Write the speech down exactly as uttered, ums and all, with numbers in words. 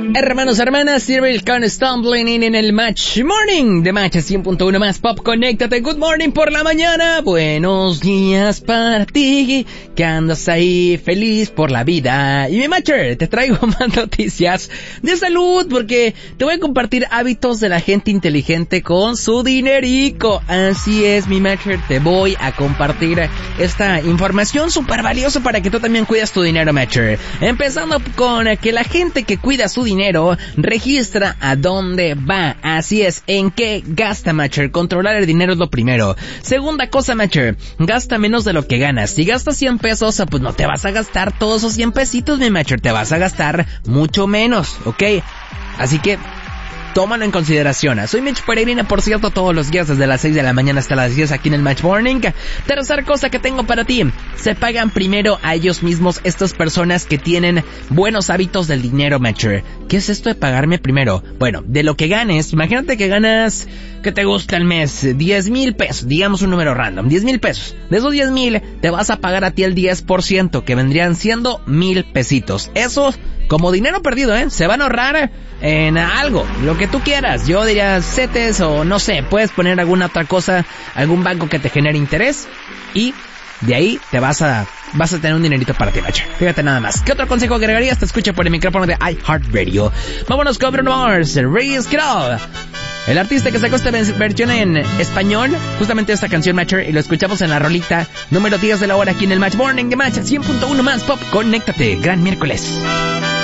Hermanos, hermanas, Cyril con Stumbling In en el Match Morning de Match cien punto uno más Pop. Conéctate, good morning por la mañana. Buenos días para ti, que andas ahí feliz por la vida. Y mi Matcher, te traigo más noticias de salud, porque te voy a compartir hábitos de la gente inteligente con su dinerico. Así es, mi Matcher, te voy a compartir esta información súper valiosa para que tú también cuides tu dinero, Matcher. Empezando con que la gente que cuida su dinero registra a dónde va. Así es, en qué gasta, Matcher. Controlar el dinero es lo primero. Segunda cosa, Matcher, gasta menos de lo que ganas. Si gastas cien pesos, pues no te vas a gastar todos esos cien pesitos, mi Matcher. Te vas a gastar mucho menos, ¿ok? Así que tómalo en consideración. Soy Mitch Peregrina, por cierto, todos los días desde las seis de la mañana hasta las diez aquí en el Match Morning. Tercera cosa que tengo para ti: se pagan primero a ellos mismos estas personas que tienen buenos hábitos del dinero, Matcher. ¿Qué es esto de pagarme primero? Bueno, de lo que ganes, imagínate que ganas, ¿qué te gusta al mes? diez mil pesos, digamos un número random, diez mil pesos. De esos diez mil, te vas a pagar a ti el diez por ciento, que vendrían siendo mil pesitos. Eso, como dinero perdido, ¿eh? Se van a ahorrar en algo, lo que tú quieras. Yo diría CETES o no sé, puedes poner alguna otra cosa, algún banco que te genere interés, y de ahí te vas a vas a tener un dinerito para ti, Matcher. Fíjate nada más. ¿Qué otro consejo agregarías? Te escucho por el micrófono de iHeartRadio. Vámonos con Bruno Mars, Raise It Up. El artista que sacó esta versión en español, justamente esta canción, Matcher, y lo escuchamos en la rolita número diez de la hora aquí en el Match Morning de Match cien punto uno más Pop. Conéctate, gran miércoles.